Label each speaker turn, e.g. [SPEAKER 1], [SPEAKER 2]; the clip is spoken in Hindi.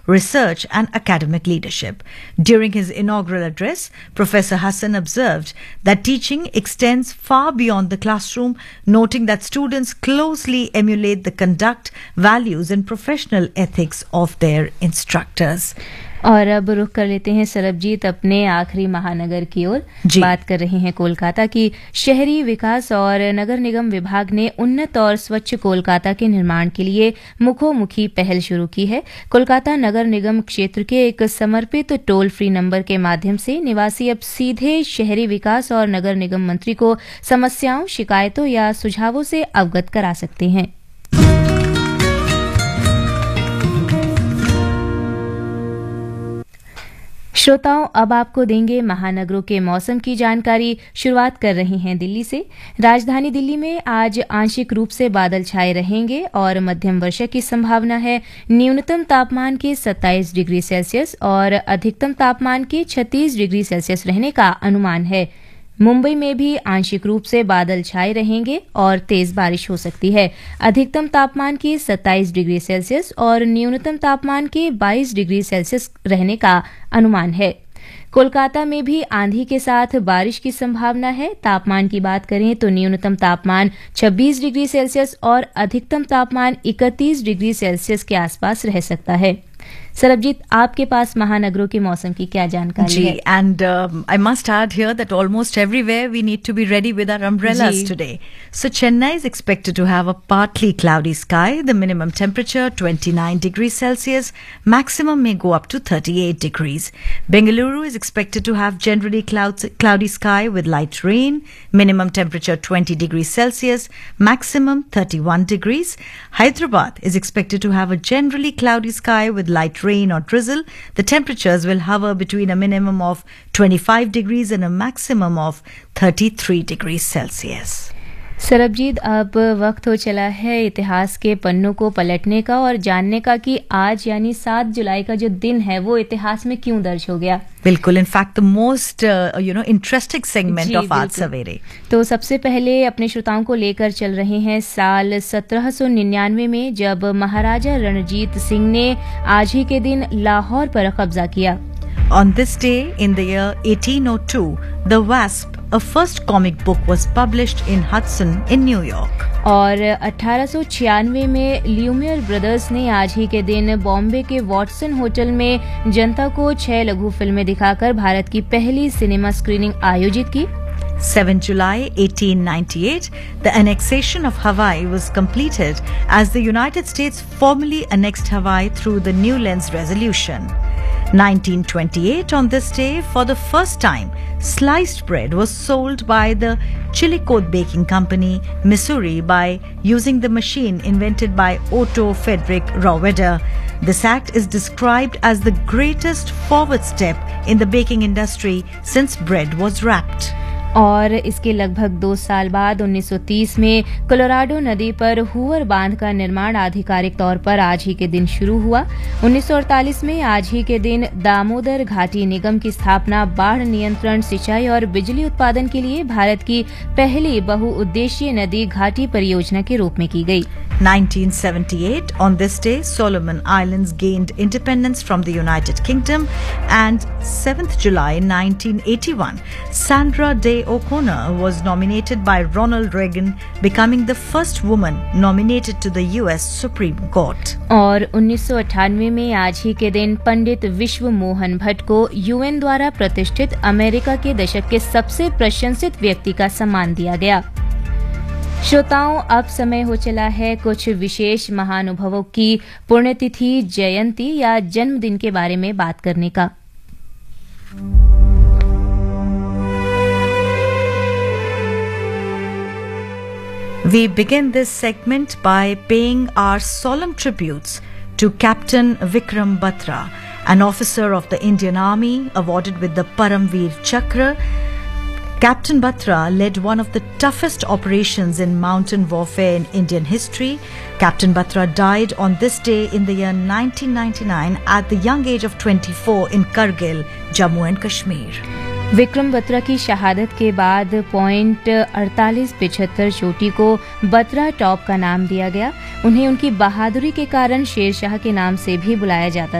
[SPEAKER 1] research, and academic leadership. During his inaugural address, Professor Hassan observed that teaching extends far beyond the classroom, noting that students closely emulate the conduct, values, and professional ethics of their instructors.
[SPEAKER 2] और अब रुख कर लेते हैं सरबजीत अपने आखिरी महानगर की ओर। बात कर रहे हैं कोलकाता की। शहरी विकास और नगर निगम विभाग ने उन्नत और स्वच्छ कोलकाता के निर्माण के लिए मुखोमुखी पहल शुरू की है। कोलकाता नगर निगम क्षेत्र के एक समर्पित टोल फ्री नंबर के माध्यम से निवासी अब सीधे शहरी विकास और नगर निगम मंत्री को समस्याओं, शिकायतों या सुझावों से अवगत करा सकते हैं। श्रोताओं, अब आपको देंगे महानगरों के मौसम की जानकारी। शुरुआत कर रहे हैं दिल्ली से। राजधानी दिल्ली में आज आंशिक रूप से बादल छाए रहेंगे और मध्यम वर्षा की संभावना है। न्यूनतम तापमान के 27 डिग्री सेल्सियस और अधिकतम तापमान के 36 डिग्री सेल्सियस रहने का अनुमान है। मुंबई में भी आंशिक रूप से बादल छाए रहेंगे और तेज बारिश हो सकती है। अधिकतम तापमान के 27 डिग्री सेल्सियस और न्यूनतम तापमान के 22 डिग्री सेल्सियस रहने का अनुमान है। कोलकाता में भी आंधी के साथ बारिश की संभावना है। तापमान की बात करें तो न्यूनतम तापमान 26 डिग्री सेल्सियस और अधिकतम तापमान 31 डिग्री सेल्सियस के आसपास रह सकता है। सरबजीत, आपके पास महानगरों के मौसम की क्या जानकारी है?
[SPEAKER 1] And I must add here that almost everywhere we need to be ready with our umbrellas today. So Chennai is expected to have a partly cloudy sky. The minimum temperature 29 degrees Celsius. Maximum may go up to 38 degrees. Bengaluru is expected to have generally cloudy sky with light rain. Minimum temperature 20 degrees Celsius. Maximum 31 degrees. Hyderabad is expected to have a generally cloudy sky with light rain or drizzle. The temperatures will hover between a minimum of 25 degrees and a maximum of 33 degrees Celsius.
[SPEAKER 2] Sarabjit, अब वक्त हो चला है इतिहास के पन्नों को पलटने का और जानने का कि आज यानी 7 जुलाई का जो दिन है वो इतिहास में क्यों दर्ज हो गया।
[SPEAKER 1] बिल्कुल, in fact the most interesting segment of आज सवेरे।
[SPEAKER 2] तो सबसे पहले अपने श्रोताओं को लेकर चल रहे हैं साल 1799 में, जब महाराजा रणजीत सिंह ने आज ही के दिन लाहौर पर कब्जा किया।
[SPEAKER 1] On this day in the year 1802, The Wasp, a first comic book, was published in Hudson in New York.
[SPEAKER 2] और 1896 में ल्यूमियर ब्रदर्स ने आज ही के दिन बॉम्बे के वॉटसन होटल में जनता को 6 लघु फिल्में दिखाकर भारत की पहली सिनेमा स्क्रीनिंग आयोजित की।
[SPEAKER 1] 7 July 1898, the annexation of Hawaii was completed as the United States formally annexed Hawaii through the Newlands Resolution. 1928, on this day, for the first time, sliced bread was sold by the Chillicothe Baking Company, Missouri, by using the machine invented by Otto Frederick Rohrwader. This act is described as the greatest forward step in the baking industry since bread was wrapped.
[SPEAKER 2] और इसके लगभग 2 साल बाद 1930 में कोलोराडो नदी पर हूवर बांध का निर्माण आधिकारिक तौर पर आज ही के दिन शुरू हुआ। 1948 में आज ही के दिन दामोदर घाटी निगम की स्थापना बाढ़ नियंत्रण, सिंचाई और बिजली उत्पादन के लिए भारत की पहली बहुउद्देशीय नदी घाटी परियोजना के रूप में की गई।
[SPEAKER 1] 1978, on this day, Solomon Islands gained independence from the United Kingdom, and 7th July 1981, Sandra Day O'Connor was nominated by Ronald Reagan, becoming the first woman nominated to the US Supreme Court.
[SPEAKER 2] और 1998 में आज ही के दिन पंडित विश्व मोहन भट्ट को यूएन द्वारा प्रतिष्ठित अमेरिका के दशक के सबसे प्रशंसित व्यक्ति का सम्मान दिया गया। श्रोताओं, अब समय हो चला है कुछ विशेष महानुभवों की पुण्यतिथि, जयंती या जन्मदिन के बारे में बात करने का।
[SPEAKER 1] We begin this segment by paying our solemn tributes to Captain Vikram Batra, an officer of the Indian Army awarded with the Paramveer Chakra. Captain Batra led one of the toughest operations in mountain warfare in Indian history. Captain Batra died on this day in the year 1999 at the young age of 24 in Kargil, Jammu and Kashmir.
[SPEAKER 2] Vikram Batra की शहादत के बाद पॉइंट 4875 चोटी को बत्रा टॉप का नाम दिया गया। उन्हें उनकी बहादुरी के कारण शेरशाह के नाम से भी बुलाया जाता